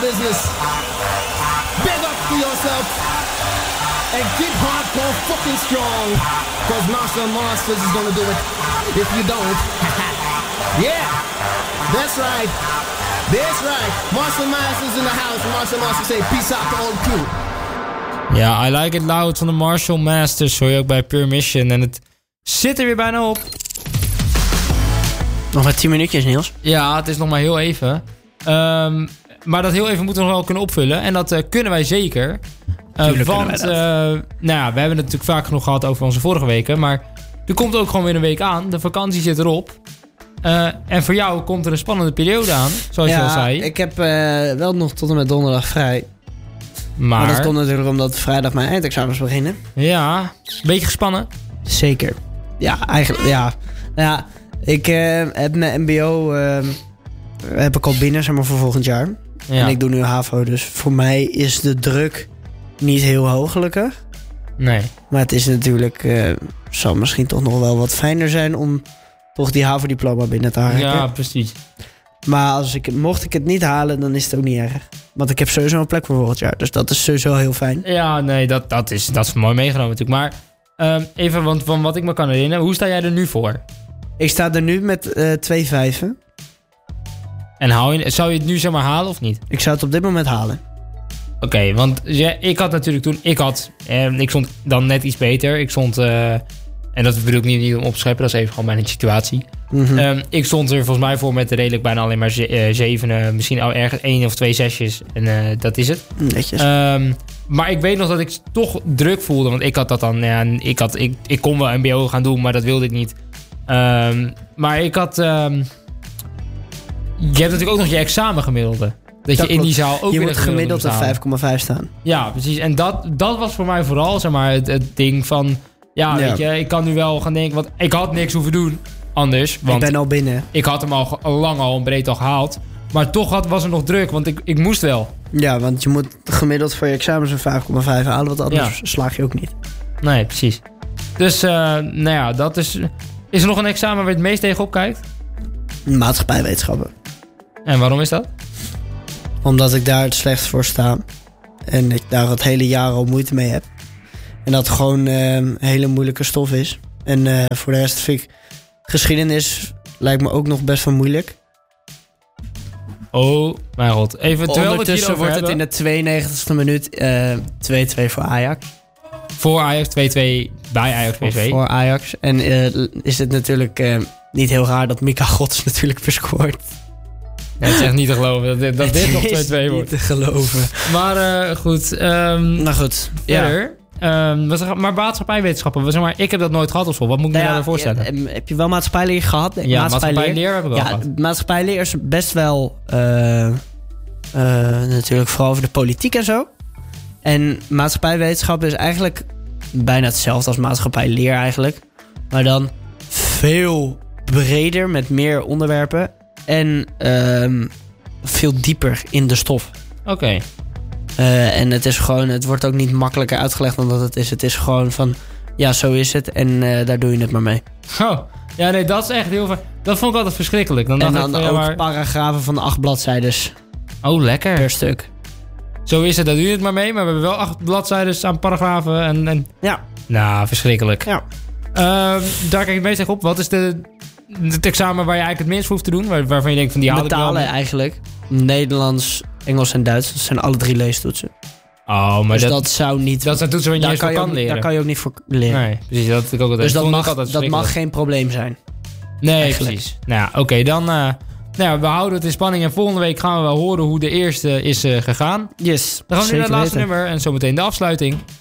business. Big up to yourself. And keep hardcore fucking strong. Cause Marshall Masters is gonna do it. If you don't. Yeah. That's right. That's right. Marshall Masters in the house. Marshall Masters say peace out to all crew. Ja, I Like It Loud van de Marshall Masters hoor je ook bij Pure Mission. En het zit er weer bijna op. Nog maar 10 minuutjes, Niels. Ja, het is nog maar heel even. Maar dat heel even moeten we nog wel kunnen opvullen. En dat kunnen wij zeker. Want we hebben het natuurlijk vaak genoeg gehad over onze vorige weken. Maar er komt ook gewoon weer een week aan. De vakantie zit erop. En voor jou komt er een spannende periode aan, zoals je al zei. Ik heb wel nog tot en met donderdag vrij. Maar dat komt natuurlijk omdat vrijdag mijn eindexamens beginnen. Ja, een beetje gespannen. Zeker. Ja, eigenlijk, ja. Ja, ik heb mijn mbo heb ik al binnen, zeg maar, voor volgend jaar. Ja. En ik doe nu HAVO, dus voor mij is de druk niet heel hoog, gelukkig. Nee. Maar het is natuurlijk, zal misschien toch nog wel wat fijner zijn om toch die HAVO-diploma binnen te halen. Ja, precies. Maar mocht ik het niet halen, dan is het ook niet erg. Want ik heb sowieso een plek voor volgend jaar. Dus dat is sowieso heel fijn. Ja, nee, dat is mooi meegenomen natuurlijk. Maar even, want van wat ik me kan herinneren, hoe sta jij er nu voor? Ik sta er nu met 2 vijven. En zou je het nu zeg maar halen of niet? Ik zou het op dit moment halen. Oké, want ik had natuurlijk toen... Ik stond dan net iets beter. Ik stond... en dat bedoel ik niet om op te scheppen. Dat is even gewoon mijn situatie. Mm-hmm. Ik stond er volgens mij voor met redelijk bijna alleen maar 7. Misschien al ergens 1 of 2 sessies. En dat is het. Netjes. Maar ik weet nog dat ik toch druk voelde. Want ik had dat dan... Ja, ik kon wel mbo gaan doen, maar dat wilde ik niet. Maar ik had... je hebt natuurlijk ook nog je examengemiddelde. Dat je in die zaal ook je moet gemiddeld op 5,5 staan. Ja, precies. En dat was voor mij vooral zeg maar, het ding van... Ja, weet je, ik kan nu wel gaan denken... Want ik had niks hoeven doen anders. Want ik ben al binnen. Ik had hem al lang een breed al gehaald. Maar toch was er nog druk, want ik moest wel. Ja, want je moet gemiddeld voor je examens een 5,5 halen. Want anders slaag je ook niet. Nee, precies. Dus, dat is... Is er nog een examen waar je het meest tegenop kijkt? Maatschappijwetenschappen. En waarom is dat? Omdat ik daar het slechtst voor sta. En ik daar het hele jaar al moeite mee heb. En dat het gewoon hele moeilijke stof is. En voor de rest vind ik... Geschiedenis lijkt me ook nog best wel moeilijk. Oh, mijn god. Ondertussen wordt het in de 92e minuut 2-2 voor Ajax. Voor Ajax, 2-2 bij Ajax PSV. Voor Ajax. En is het natuurlijk niet heel raar dat Mika Gods natuurlijk verscoort. Ja, het is echt niet te geloven dat dit nog 2-2 wordt. Niet te geloven. Maar goed. Nou goed. Verder. Ja. Maar maatschappijwetenschappen, zeg maar, ik heb dat nooit gehad of zo. Wat moet ik me daarvoor voorstellen? Heb je wel maatschappijleer gehad? Ja, maatschappijleer heb ik wel gehad. Maatschappijleer is best wel natuurlijk vooral over de politiek en zo. En maatschappijwetenschap is eigenlijk bijna hetzelfde als maatschappijleer eigenlijk. Maar dan veel breder met meer onderwerpen. En veel dieper in de stof. Oké. En het is gewoon, het wordt ook niet makkelijker uitgelegd dan dat het is. Het is gewoon van, ja, zo is het en daar doe je het maar mee. Oh, ja, nee, dat is echt heel veel. Dat vond ik altijd verschrikkelijk. Dan ook paragrafen van 8 bladzijdes. Oh, lekker. Per stuk. Zo is het, daar doe je het maar mee. Maar we hebben wel 8 bladzijdes aan paragrafen en... Ja. Nou, verschrikkelijk. Ja. Daar kijk ik meest tegen op. Wat is het examen waar je eigenlijk het minst voor hoeft te doen? Waarvan je denkt van die haal ik wel. Betalen eigenlijk. Nederlands, Engels en Duits. Dat zijn alle 3 leestoetsen. Oh, maar dus dat zou niet... Dat zijn toetsen waar je niet eens voor kan leren. Daar kan je ook niet voor leren. Nee, precies. Dat ik ook altijd. Dus dat mag geen probleem zijn. Nee, eigenlijk. Precies. Nou ja, oké, dan... we houden het in spanning. En volgende week gaan we wel horen hoe de eerste is gegaan. Yes. Dan gaan we nu naar het laatste nummer. En zometeen de afsluiting.